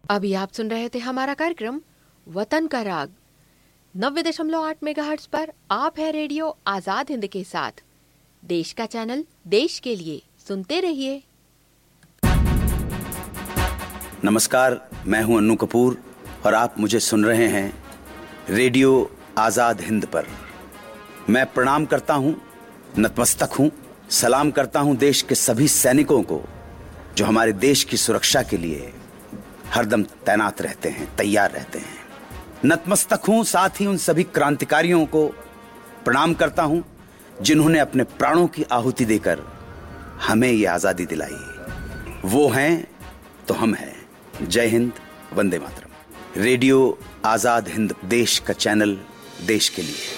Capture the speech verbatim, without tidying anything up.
अभी आप सुन रहे थे हमारा कार्यक्रम वतन का राग नब्बे दशमलव आठ मेगाहर्ट्ज पर। आप है रेडियो आजाद हिंद के साथ। देश का चैनल देश के लिए सुनते रहिए। नमस्कार, मैं हूं अन्नू कपूर और आप मुझे सुन रहे हैं रेडियो आजाद हिंद पर। मैं प्रणाम करता हूं, नतमस्तक हूं, सलाम करता हूं देश के सभी सैनिकों को जो हमारे देश की सुरक्षा के लिए हरदम तैनात रहते हैं, तैयार रहते हैं। नतमस्तक हूं, साथ ही उन सभी क्रांतिकारियों को प्रणाम करता हूं जिन्होंने अपने प्राणों की आहुति देकर हमें ये आजादी दिलाई। वो हैं तो हम हैं। जय हिंद, वंदे मातरम। रेडियो आजाद हिंद, देश का चैनल, देश के लिए।